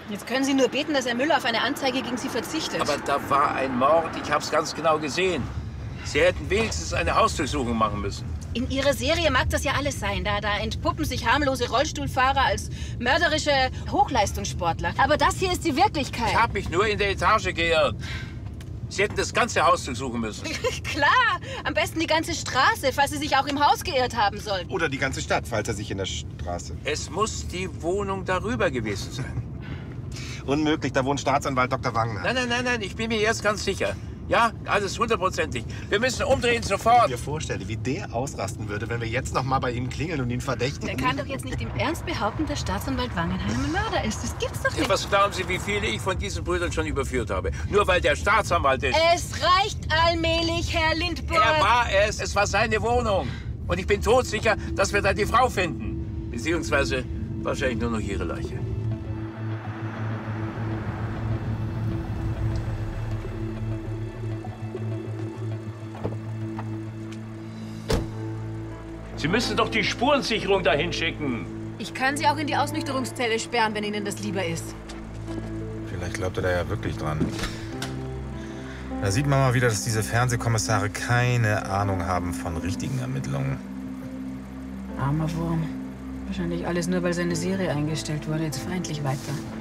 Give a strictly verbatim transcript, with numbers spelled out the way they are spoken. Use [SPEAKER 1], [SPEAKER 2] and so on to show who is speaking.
[SPEAKER 1] Jetzt können Sie nur beten, dass Herr Müller auf eine Anzeige gegen Sie verzichtet.
[SPEAKER 2] Aber da war ein Mord, ich hab's ganz genau gesehen. Sie hätten wenigstens eine Hausdurchsuchung machen müssen.
[SPEAKER 1] In Ihrer Serie mag das ja alles sein. Da, da entpuppen sich harmlose Rollstuhlfahrer als mörderische Hochleistungssportler. Aber das hier ist die Wirklichkeit.
[SPEAKER 2] Ich habe mich nur in der Etage geirrt. Sie hätten das ganze Haus durchsuchen müssen.
[SPEAKER 1] Klar, am besten die ganze Straße, falls Sie sich auch im Haus geirrt haben sollten.
[SPEAKER 3] Oder die ganze Stadt, falls er sich in der Straße...
[SPEAKER 2] Es muss die Wohnung darüber gewesen sein.
[SPEAKER 3] Unmöglich, da wohnt Staatsanwalt Doktor Wagner.
[SPEAKER 2] Nein, nein, nein, nein, ich bin mir jetzt ganz sicher. Ja, alles hundertprozentig. Wir müssen umdrehen sofort.
[SPEAKER 3] Ich mir vorstelle, wie der ausrasten würde, wenn wir jetzt noch mal bei ihm klingeln und ihn verdächtigen.
[SPEAKER 1] Der kann doch jetzt nicht im Ernst behaupten, dass Staatsanwalt Wangenheim ein Mörder ist. Das gibt's doch nicht.
[SPEAKER 2] Was glauben Sie, wie viele ich von diesen Brüdern schon überführt habe? Nur weil der Staatsanwalt ist.
[SPEAKER 1] Es reicht allmählich, Herr Lindburg.
[SPEAKER 2] Er war es. Es war seine Wohnung. Und ich bin todsicher, dass wir da die Frau finden. Beziehungsweise wahrscheinlich nur noch ihre Leiche. Sie müssen doch die Spurensicherung dahin schicken.
[SPEAKER 1] Ich kann Sie auch in die Ausnüchterungszelle sperren, wenn Ihnen das lieber ist.
[SPEAKER 4] Vielleicht glaubt er da ja wirklich dran. Da sieht man mal wieder, dass diese Fernsehkommissare keine Ahnung haben von richtigen Ermittlungen.
[SPEAKER 1] Armer Wurm. Wahrscheinlich alles nur, weil seine Serie eingestellt wurde. Jetzt feindlich weiter.